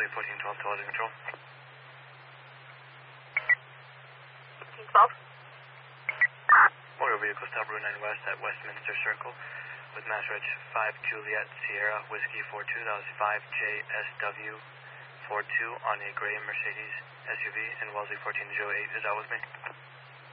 Wellesley 1412 to Wellesley Control. 1412. Motor vehicle stop Route 9 West at Westminster Circle with Mass Reg 5 Juliet Sierra Whiskey 42. That was 5JSW 42 on a gray Mercedes SUV in Wellesley 1408. Is that with me?